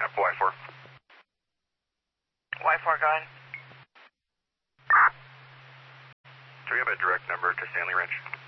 Y4. Y4 going. Do we have a direct number to Stanley Ranch?